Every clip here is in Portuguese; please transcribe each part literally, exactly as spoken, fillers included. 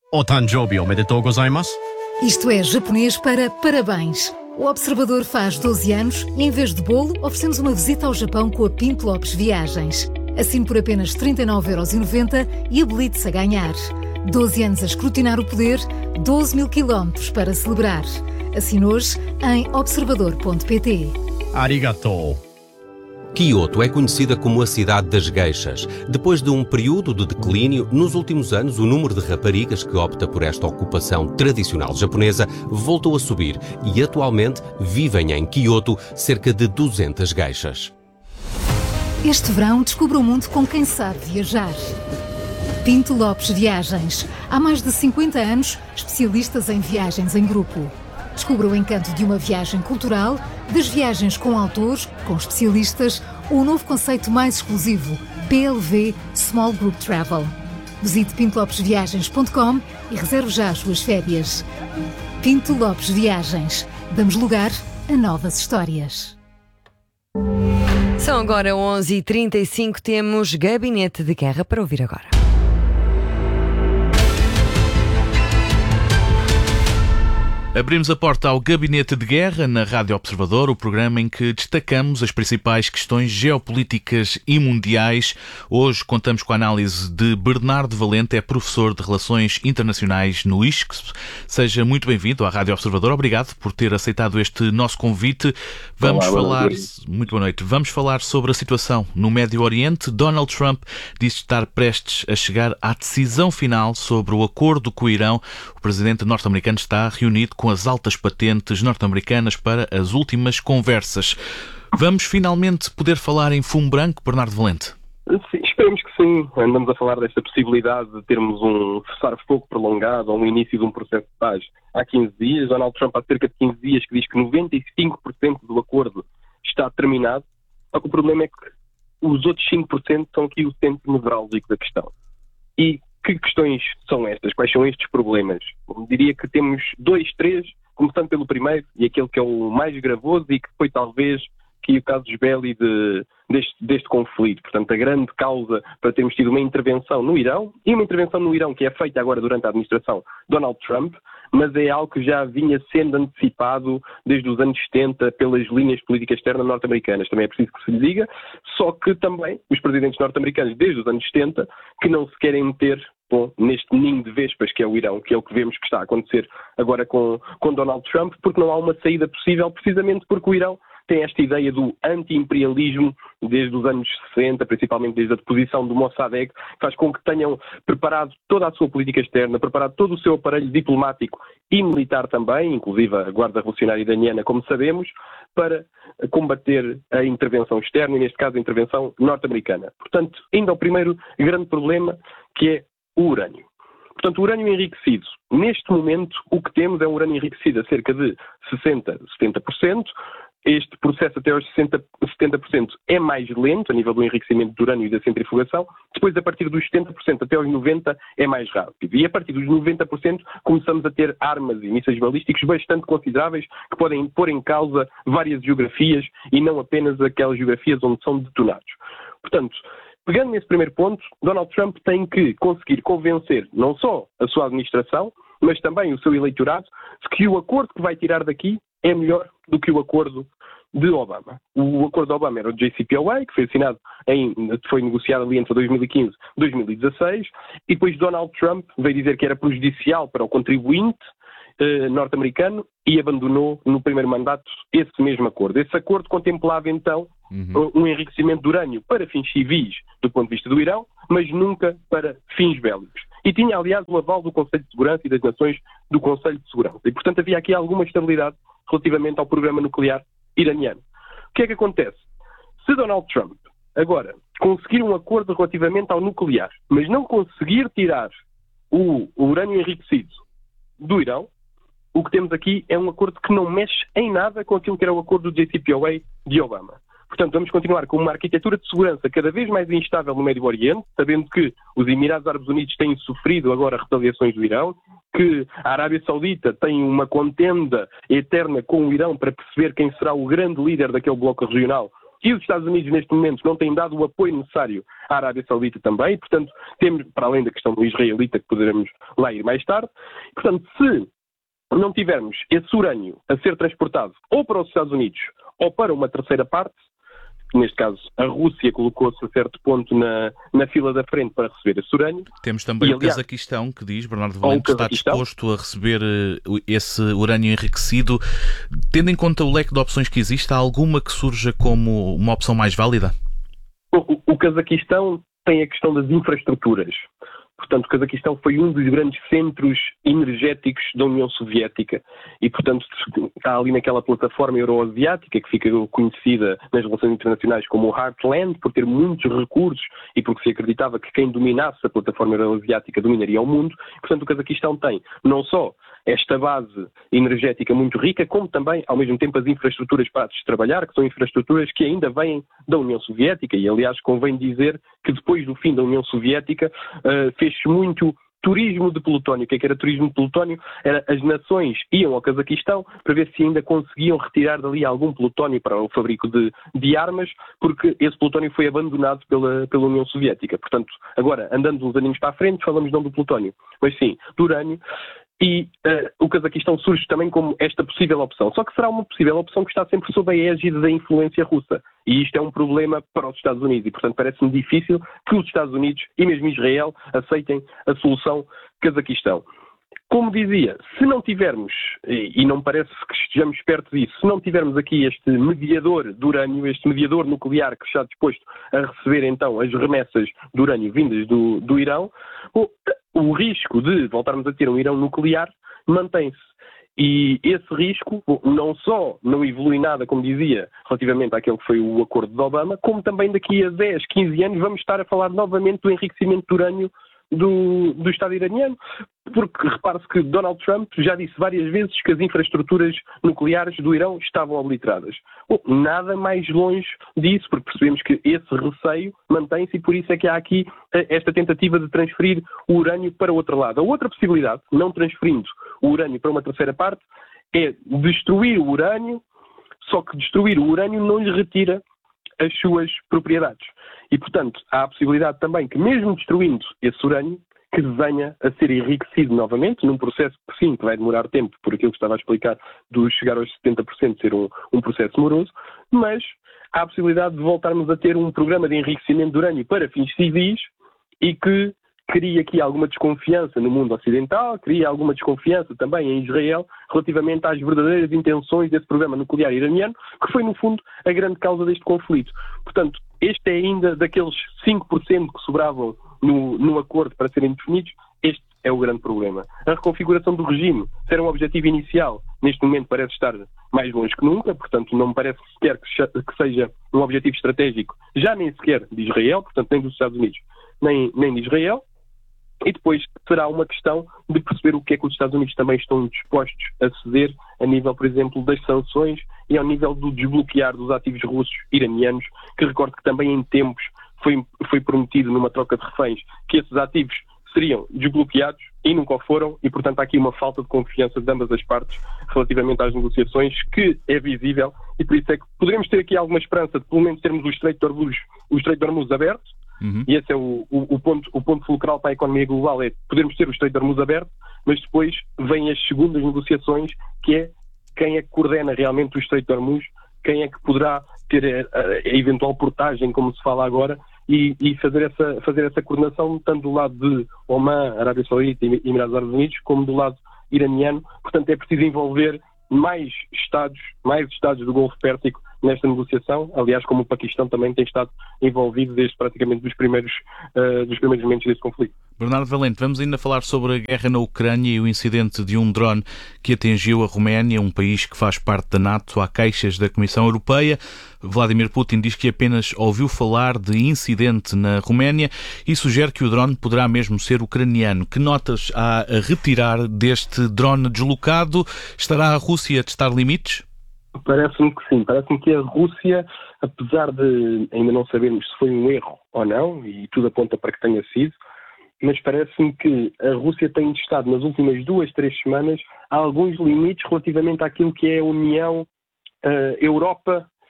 O Tanjobi omedetou gozaimasu. Isto é japonês para parabéns. O Observador faz doze anos e, em vez de bolo, oferecemos uma visita ao Japão com a Pinto Lopes Viagens. Assine por apenas trinta e nove euros e noventa e habilite-se a ganhar. doze anos a escrutinar o poder, doze mil quilómetros para celebrar. Assine hoje em observador ponto pt. Arigatou. Kyoto é conhecida como a cidade das geishas. Depois de um período de declínio, nos últimos anos o número de raparigas que opta por esta ocupação tradicional japonesa voltou a subir e atualmente vivem em Kyoto cerca de duzentas geishas. Este verão descubra o mundo com quem sabe viajar. Pinto Lopes Viagens. Há mais de cinquenta anos, especialistas em viagens em grupo. Descubra o encanto de uma viagem cultural, das viagens com autores, com especialistas, ou o novo conceito mais exclusivo, P L V Small Group Travel. Visite pinto lopes viagens ponto com e reserve já as suas férias. Pinto Lopes Viagens. Damos lugar a novas histórias. São agora onze e trinta e cinco, temos Gabinete de Guerra para ouvir agora. Abrimos a porta ao Gabinete de Guerra na Rádio Observador, o programa em que destacamos as principais questões geopolíticas e mundiais. Hoje contamos com a análise de Bernardo Valente, é professor de Relações Internacionais no I S C S P. Seja muito bem-vindo à Rádio Observador. Obrigado por ter aceitado este nosso convite. Vamos Olá, falar... Muito boa noite. Vamos falar sobre a situação no Médio Oriente. Donald Trump disse estar prestes a chegar à decisão final sobre o acordo com o Irão. O presidente norte-americano está reunido com com as altas patentes norte-americanas para as últimas conversas. Vamos finalmente poder falar em fumo branco, Bernardo Valente? Sim, esperemos que sim. Andamos a falar desta possibilidade de termos um cessar-fogo prolongado ou um início de um processo de paz há quinze dias. Donald Trump há cerca de quinze dias que diz que noventa e cinco por cento do acordo está terminado. Só que o problema é que os outros cinco por cento são aqui o centro nevrálgico da questão. E que questões são estas? Quais são estes problemas? Eu diria que temos dois, três, começando pelo primeiro, e aquele que é o mais gravoso e que foi talvez que o casus belli de, deste, deste conflito. Portanto, a grande causa para termos tido uma intervenção no Irão, e uma intervenção no Irão que é feita agora durante a administração Donald Trump, mas é algo que já vinha sendo antecipado desde os anos setenta pelas linhas políticas externas norte-americanas. Também é preciso que se lhe diga, só que também os presidentes norte-americanos desde os anos setenta que não se querem meter bom, neste ninho de vespas que é o Irão, que é o que vemos que está a acontecer agora com, com Donald Trump, porque não há uma saída possível, precisamente porque o Irão tem esta ideia do anti-imperialismo desde os anos sessenta, principalmente desde a deposição do Mossadegh, que faz com que tenham preparado toda a sua política externa, preparado todo o seu aparelho diplomático e militar também, inclusive a Guarda Revolucionária Iraniana, como sabemos, para combater a intervenção externa e, neste caso, a intervenção norte-americana. Portanto, ainda o primeiro grande problema, que é o urânio. Portanto, o urânio enriquecido. Neste momento, o que temos é um urânio enriquecido a cerca de sessenta, setenta por cento. Este processo até aos sessenta, setenta por cento é mais lento a nível do enriquecimento do urânio e da centrifugação. Depois, a partir dos setenta por cento até aos noventa por cento é mais rápido. E a partir dos noventa por cento começamos a ter armas e mísseis balísticos bastante consideráveis que podem pôr em causa várias geografias e não apenas aquelas geografias onde são detonados. Portanto, pegando nesse primeiro ponto, Donald Trump tem que conseguir convencer não só a sua administração, mas também o seu eleitorado de que o acordo que vai tirar daqui é melhor do que o acordo de Obama. O acordo de Obama era o J C P O A, que foi assinado em, foi negociado ali entre dois mil e quinze e dois mil e dezasseis, e depois Donald Trump veio dizer que era prejudicial para o contribuinte eh, norte-americano e abandonou no primeiro mandato esse mesmo acordo. Esse acordo contemplava então uhum. um enriquecimento de urânio para fins civis do ponto de vista do Irão, mas nunca para fins bélicos. E tinha, aliás, o aval do Conselho de Segurança e das Nações do Conselho de Segurança. E, portanto, havia aqui alguma estabilidade relativamente ao programa nuclear iraniano. O que é que acontece? Se Donald Trump, agora, conseguir um acordo relativamente ao nuclear, mas não conseguir tirar o, o urânio enriquecido do Irão, o que temos aqui é um acordo que não mexe em nada com aquilo que era o acordo do J C P O A de Obama. Portanto, vamos continuar com uma arquitetura de segurança cada vez mais instável no Médio Oriente, sabendo que os Emirados Árabes Unidos têm sofrido agora retaliações do Irão, que a Arábia Saudita tem uma contenda eterna com o Irão para perceber quem será o grande líder daquele bloco regional e os Estados Unidos neste momento não têm dado o apoio necessário à Arábia Saudita também, e, portanto, temos, para além da questão do israelita, que poderemos lá ir mais tarde, portanto, se não tivermos esse urânio a ser transportado ou para os Estados Unidos ou para uma terceira parte, neste caso a Rússia colocou-se a certo ponto na, na fila da frente para receber esse urânio. Temos também e, o aliás, Cazaquistão, que diz, Bernardo Valente, que está Cazaquistão. disposto a receber uh, esse urânio enriquecido. Tendo em conta o leque de opções que existe, há alguma que surja como uma opção mais válida? O, o Cazaquistão tem a questão das infraestruturas. Portanto, o Cazaquistão foi um dos grandes centros energéticos da União Soviética e, portanto, está ali naquela plataforma euroasiática que fica conhecida nas relações internacionais como o Heartland, por ter muitos recursos e porque se acreditava que quem dominasse a plataforma euroasiática dominaria o mundo. Portanto, o Cazaquistão tem não só esta base energética muito rica, como também, ao mesmo tempo, as infraestruturas para se trabalhar, que são infraestruturas que ainda vêm da União Soviética e, aliás, convém dizer que depois do fim da União Soviética uh, fez-se muito turismo de plutónio. O que é que era turismo de plutónio? Era as nações iam ao Cazaquistão para ver se ainda conseguiam retirar dali algum plutónio para o fabrico de, de armas, porque esse plutónio foi abandonado pela, pela União Soviética. Portanto, agora, andando uns aninhos para a frente, falamos não do plutónio, mas sim do urânio. E uh, o Cazaquistão surge também como esta possível opção. Só que será uma possível opção que está sempre sob a égide da influência russa. E isto é um problema para os Estados Unidos. E, portanto, parece-me difícil que os Estados Unidos e mesmo Israel aceitem a solução Cazaquistão. Como dizia, se não tivermos, e não parece que estejamos perto disso, se não tivermos aqui este mediador de urânio, este mediador nuclear que está disposto a receber então as remessas de urânio vindas do, do Irão, o, o risco de voltarmos a ter um Irão nuclear mantém-se. E esse risco não só não evolui nada, como dizia, relativamente àquele que foi o acordo de Obama, como também daqui a dez, quinze anos vamos estar a falar novamente do enriquecimento de urânio Do, do Estado iraniano, porque repare-se que Donald Trump já disse várias vezes que as infraestruturas nucleares do Irão estavam obliteradas. Bom, nada mais longe disso, porque percebemos que esse receio mantém-se e por isso é que há aqui esta tentativa de transferir o urânio para o outro lado. A outra possibilidade, não transferindo o urânio para uma terceira parte, é destruir o urânio, só que destruir o urânio não lhe retira as suas propriedades. E, portanto, há a possibilidade também que, mesmo destruindo esse urânio, que venha a ser enriquecido novamente, num processo que sim, que vai demorar tempo, por aquilo que estava a explicar, do chegar aos setenta por cento ser um, um processo moroso, mas há a possibilidade de voltarmos a ter um programa de enriquecimento de urânio para fins civis e que cria aqui alguma desconfiança no mundo ocidental, cria alguma desconfiança também em Israel relativamente às verdadeiras intenções desse programa nuclear iraniano, que foi, no fundo, a grande causa deste conflito. Portanto, este é ainda daqueles cinco por cento que sobravam no, no acordo para serem definidos, este é o grande problema. A reconfiguração do regime, se era um objetivo inicial, neste momento parece estar mais longe que nunca, portanto não me parece sequer que seja um objetivo estratégico, já nem sequer de Israel, portanto nem dos Estados Unidos, nem, nem de Israel. E depois será uma questão de perceber o que é que os Estados Unidos também estão dispostos a ceder a nível, por exemplo, das sanções e ao nível do desbloquear dos ativos russos iranianos, que recordo que também em tempos foi, foi prometido numa troca de reféns que esses ativos seriam desbloqueados e nunca o foram e, portanto, há aqui uma falta de confiança de ambas as partes relativamente às negociações que é visível e por isso é que poderemos ter aqui alguma esperança de pelo menos termos o Estreito de Hormuz, o Estreito de Hormuz aberto. Uhum. E esse é o, o, o, ponto, o ponto fulcral para a economia global, é podermos ter o Estreito de Hormuz aberto, mas depois vêm as segundas negociações, que é quem é que coordena realmente o Estreito de Hormuz, quem é que poderá ter a, a, a eventual portagem, como se fala agora, e, e fazer, essa, fazer essa coordenação tanto do lado de Oman, Arábia Saudita e Emirados Árabes Unidos, como do lado iraniano. Portanto, é preciso envolver mais Estados, mais Estados do Golfo Pérsico nesta negociação, aliás, como o Paquistão também tem estado envolvido desde praticamente dos primeiros, uh, dos primeiros momentos deste conflito. Bernardo Valente, vamos ainda falar sobre a guerra na Ucrânia e o incidente de um drone que atingiu a Roménia, um país que faz parte da NATO, há queixas da Comissão Europeia. Vladimir Putin diz que apenas ouviu falar de incidente na Roménia e sugere que o drone poderá mesmo ser ucraniano. Que notas há a retirar deste drone deslocado? Estará a Rússia a testar limites? Parece-me que sim. Parece-me que a Rússia, apesar de ainda não sabermos se foi um erro ou não, e tudo aponta para que tenha sido, mas parece-me que a Rússia tem estado nas últimas duas, três semanas a alguns limites relativamente àquilo que é a União uh, Europa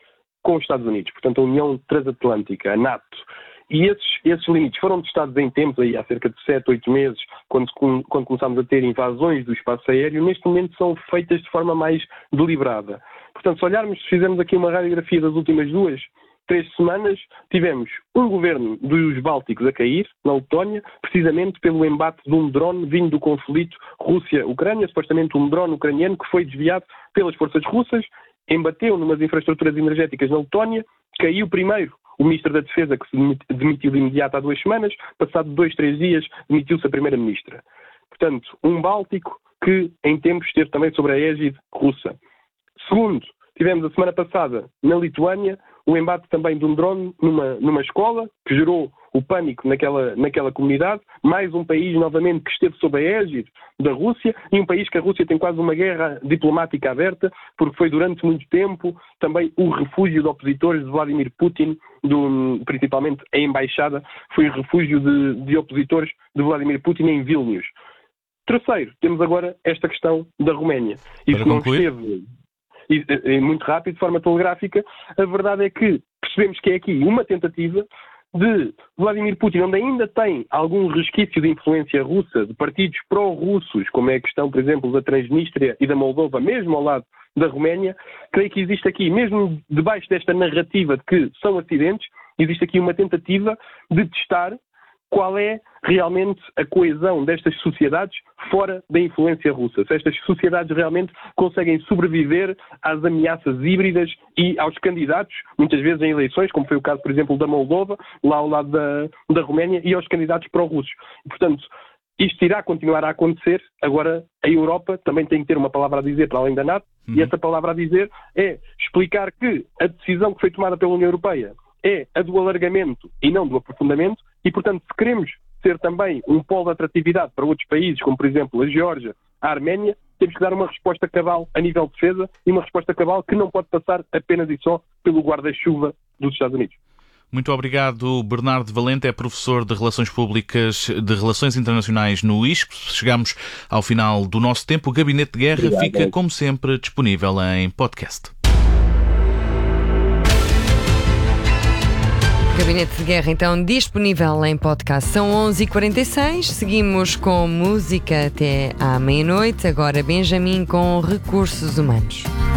com os Estados Unidos, portanto a União Transatlântica, a NATO. E esses, esses limites foram testados em tempos, aí há cerca de sete, oito meses, quando, quando começámos a ter invasões do espaço aéreo. Neste momento são feitas de forma mais deliberada. Portanto, se olharmos, se fizermos aqui uma radiografia das últimas duas, três semanas, tivemos um governo dos Bálticos a cair, na Letónia, precisamente pelo embate de um drone vindo do conflito Rússia-Ucrânia, supostamente um drone ucraniano que foi desviado pelas forças russas, embateu numas infraestruturas energéticas na Letónia, caiu primeiro o Ministro da Defesa, que se demitiu de imediato há duas semanas, passado dois, três dias, demitiu-se a Primeira-Ministra. Portanto, um Báltico que em tempos esteve também sobre a égide russa. Segundo, tivemos a semana passada, na Lituânia, o embate também de um drone numa, numa escola, que gerou o pânico naquela, naquela comunidade. Mais um país, novamente, que esteve sob a égide da Rússia, e um país que a Rússia tem quase uma guerra diplomática aberta, porque foi durante muito tempo também o refúgio de opositores de Vladimir Putin, do, principalmente a embaixada, foi o refúgio de, de opositores de Vladimir Putin em Vilnius. Terceiro, temos agora esta questão da Roménia. Isso não esteve... E, e, muito rápido, de forma telegráfica, a verdade é que percebemos que é aqui uma tentativa de Vladimir Putin, onde ainda tem algum resquício de influência russa, de partidos pró-russos, como é a questão, por exemplo, da Transnistria e da Moldova, mesmo ao lado da Roménia. Creio que existe aqui, mesmo debaixo desta narrativa de que são acidentes, existe aqui uma tentativa de testar qual é realmente a coesão destas sociedades fora da influência russa. Se estas sociedades realmente conseguem sobreviver às ameaças híbridas e aos candidatos, muitas vezes em eleições, como foi o caso, por exemplo, da Moldova, lá ao lado da, da Roménia, e aos candidatos pró-russos. Portanto, isto irá continuar a acontecer. Agora, a Europa também tem que ter uma palavra a dizer para além da NATO, uhum. E essa palavra a dizer é explicar que a decisão que foi tomada pela União Europeia é a do alargamento e não do aprofundamento, e, portanto, se queremos ser também um polo de atratividade para outros países, como, por exemplo, a Geórgia, a Arménia, temos que dar uma resposta cabal a nível de defesa, e uma resposta cabal que não pode passar apenas e só pelo guarda-chuva dos Estados Unidos. Muito obrigado, Bernardo Valente, é professor de Relações Públicas, de Relações Internacionais no I S C. Chegamos ao final do nosso tempo. O Gabinete de Guerra Obrigado. Fica, como sempre, disponível em podcast. Gabinete de Guerra, então, disponível em podcast. São onze e quarenta e seis, seguimos com música até à meia-noite. Agora Benjamin com Recursos Humanos.